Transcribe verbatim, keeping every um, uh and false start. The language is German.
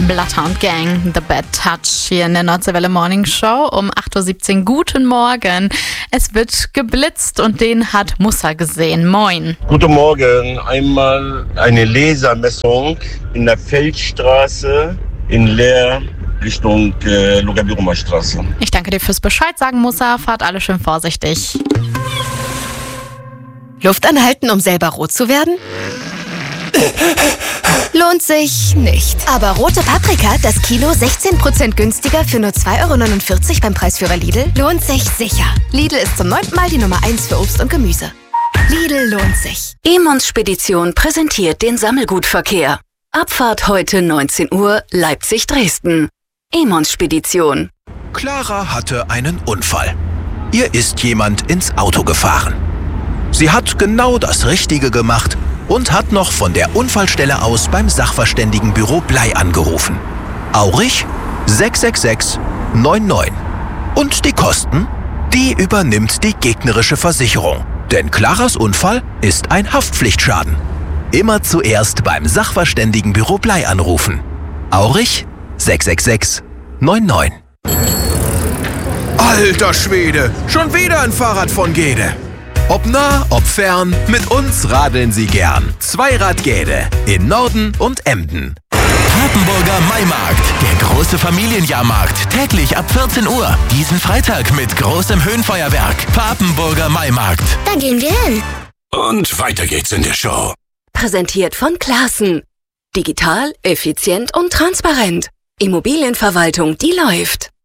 Blatter und Gang, The Bad Touch hier in der Nordseewelle Morning Show um acht Uhr siebzehn. Guten Morgen. Es wird geblitzt und den hat Musa gesehen. Moin. Guten Morgen. Einmal eine Lasermessung in der Feldstraße in Leer Richtung äh, Logabirumer Straße. Ich danke dir fürs Bescheid sagen, Musa. Fahrt alle schön vorsichtig. Luft anhalten, um selber rot zu werden? Lohnt sich nicht. Aber rote Paprika, das Kilo sechzehn Prozent günstiger für nur zwei Euro neunundvierzig beim Preisführer Lidl, lohnt sich sicher. Lidl ist zum neunten Mal die Nummer eins für Obst und Gemüse. Lidl lohnt sich. Emons Spedition präsentiert den Sammelgutverkehr. Abfahrt heute neunzehn Uhr Leipzig-Dresden. Emons Spedition. Clara hatte einen Unfall. Ihr ist jemand ins Auto gefahren. Sie hat genau das Richtige gemacht und hat noch von der Unfallstelle aus beim Sachverständigenbüro Blei angerufen. Aurich sechs sechs sechs neun neun. Und die Kosten? Die übernimmt die gegnerische Versicherung. Denn Claras Unfall ist ein Haftpflichtschaden. Immer zuerst beim Sachverständigenbüro Blei anrufen. Aurich sechs sechs sechs neun neun. Alter Schwede, schon wieder ein Fahrrad von Gede. Ob nah, ob fern, mit uns radeln Sie gern. Zweiradgäde in Norden und Emden. Papenburger Maimarkt, der große Familienjahrmarkt, täglich ab vierzehn Uhr. Diesen Freitag mit großem Höhenfeuerwerk. Papenburger Maimarkt. Da gehen wir hin. Und weiter geht's in der Show. Präsentiert von Classen. Digital, effizient und transparent. Immobilienverwaltung, die läuft.